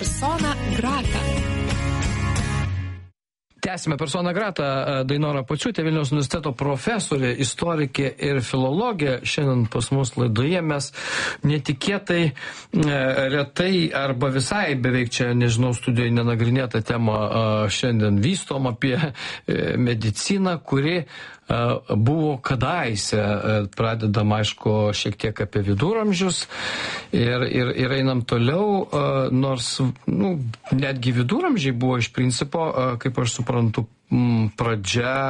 Persona grata. Tęsime persona grata. Dainora Pociūtė, Vilniaus universiteto profesorė, istorikė ir filologė. Šiandien pas mus laidoje mes netikėtai, retai arba visai beveik čia, nežinau, studijoje nenagrinėtą temą šiandien vystom apie mediciną, kuri buvo kadaise, pradedam, aišku, šiek tiek apie viduramžius ir einam toliau, nors netgi viduramžiai buvo iš principo, kaip aš suprantu, pradžia